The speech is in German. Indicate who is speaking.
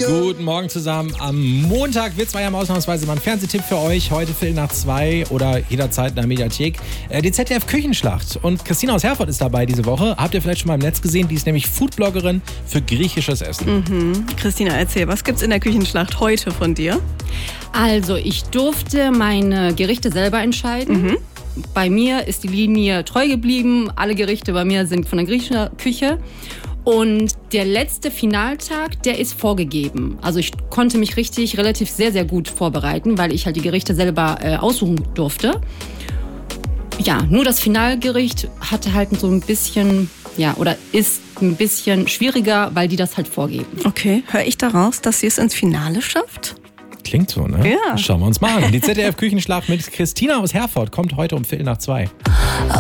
Speaker 1: Guten Morgen zusammen. Am Montag, wir zwei haben ausnahmsweise mal einen Fernsehtipp für euch. Heute 2:15 oder jederzeit in der Mediathek. Die ZDF-Küchenschlacht. Und Christina aus Herford ist dabei diese Woche. Habt ihr vielleicht schon mal im Netz gesehen? Die ist nämlich Foodbloggerin für griechisches Essen.
Speaker 2: Christina, erzähl, was gibt's in der Küchenschlacht heute von dir?
Speaker 3: Also, ich durfte meine Gerichte selber entscheiden. Bei mir ist die Linie treu geblieben. Alle Gerichte bei mir sind von der griechischen Küche. Und der letzte Finaltag, der ist vorgegeben. Also ich konnte mich relativ sehr, sehr gut vorbereiten, weil ich halt die Gerichte selber aussuchen durfte. Ja, nur das Finalgericht hatte halt so ein bisschen, oder ist ein bisschen schwieriger, weil die das halt vorgeben.
Speaker 2: Okay, höre ich daraus, dass sie es ins Finale schafft?
Speaker 1: Klingt so, ne?
Speaker 2: Ja.
Speaker 1: Schauen wir uns mal an. Die ZDF-Küchenschlacht mit Christina aus Herford kommt heute um 2:15.